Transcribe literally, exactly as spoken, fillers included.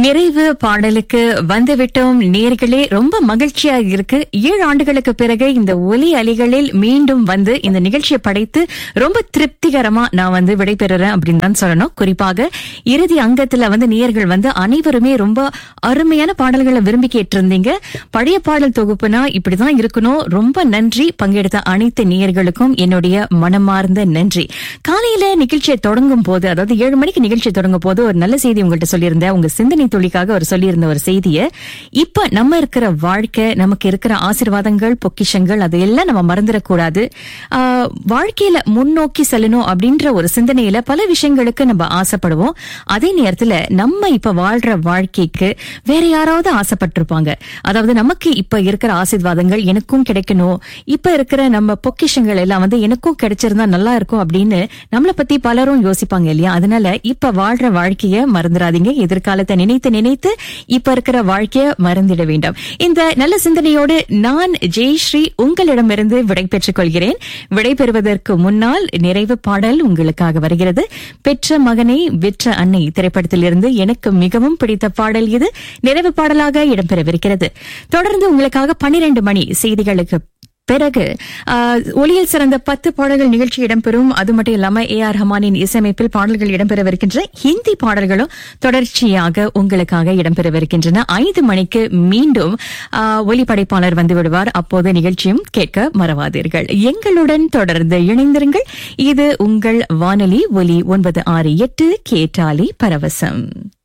நிறைவு பாடலுக்கு வந்துவிட்டோம் நேர்களே. ரொம்ப மகிழ்ச்சியா இருக்கு. ஏழு ஆண்டுகளுக்கு பிறகு இந்த ஒலி அலைகளில் மீண்டும் வந்து இந்த நிகழ்ச்சியை படைத்து ரொம்ப திருப்திகரமா நான் வந்து விடைபெறுறேன் அப்படின்னு தான் சொல்லணும். குறிப்பாக இறுதி அங்கத்துல வந்து நேயர்கள் வந்து அனைவருமே ரொம்ப அருமையான பாடல்களை விரும்பி கேட்டிருந்தீங்க. பழைய பாடல் தொகுப்புனா இப்படிதான் இருக்கணும். ரொம்ப நன்றி. பங்கெடுத்த அனைத்து நேயர்களுக்கும் என்னுடைய மனமார்ந்த நன்றி. காலையில நிகழ்ச்சியை தொடங்கும் போது, அதாவது ஏழு மணிக்கு நிகழ்ச்சியை தொடங்கும் போது ஒரு நல்ல செய்தி உங்கள்கிட்ட சொல்லியிருந்தேன். உங்க சிந்தனை தொழிக்காக அவர் சொல்லியிருந்த ஒரு செய்திய, இப்ப நம்ம இருக்கிற வாழ்க்கை, நமக்கு இருக்கிற ஆசீர்வாதங்கள், பொக்கிஷங்கள் அதையெல்லாம் நம்ம மறந்துடக்கூடாது. ஆஹ் வாழ்க்கையில முன்னோக்கி செல்லணும் அப்படின்ற ஒரு சிந்தனையில பல விஷயங்களுக்கு நம்ம ஆசைப்படுவோம். அதே நேரத்துல நம்ம இப்ப வாழ்ற வாழ்க்கைக்கு வேற யாராவது ஆசைப்பட்டிருப்பாங்க. அதாவது நமக்கு இப்ப இருக்கிற ஆசீர்வாதங்கள் எனக்கும் கிடைக்கணும், இப்ப இருக்கிற நம்ம பொக்கிஷங்கள் எல்லாம் வந்து எனக்கும் கிடைச்சிருந்தா நல்லா இருக்கும் அப்படின்னு நம்மளை பத்தி பலரும் யோசிப்பாங்க இல்லையா? அதனால இப்ப வாழ்ற வாழ்க்கைய மறந்துடாதீங்க. எதிர்காலத்தை நினைத்து நினைத்து இப்ப இருக்கிற வாழ்க்கைய மறந்திட வேண்டாம். இந்த நல்ல சிந்தனையோடு நான் ஜெயஸ்ரீ உங்களிடமிருந்து விடை பெற்றுக் கொள்கிறேன். விடை பெறுவதற்கு முன்னால் நிறைவு பாடல் உங்களுக்காக வருகிறது. பெற்ற மகனை விற்ற அன்னை திரைப்படத்திலிருந்து எனக்கு மிகவும் பிடித்த பாடல் இது. நிறைவு பாடலாக இடம்பெறவிருக்கிறது. தொடர்ந்து உங்களுக்காக பன்னிரண்டு மணி செய்திகளுக்கு பிறகு ஒலியில் சிறந்த பத்து பாடல்கள் நிகழ்ச்சி இடம்பெறும். அது மட்டும் இல்லாம ஏ ஆர் ரஹ்மானின் இசையமைப்பில் பாடல்கள் இடம்பெறவிருக்கின்ற ஹிந்தி பாடல்களும் தொடர்ச்சியாக உங்களுக்காக இடம்பெறவிருக்கின்றன. ஐந்து மணிக்கு மீண்டும் ஒலி படைப்பாளர் வந்து விடுவார். அப்போது நிகழ்ச்சியும் கேட்க மறவாதீர்கள். எங்களுடன் தொடர்ந்து இணைந்திருங்கள். இது உங்கள் வானொலி ஒலி ஒன்பது ஆறு எட்டு கேட்டாலி பரவசம்.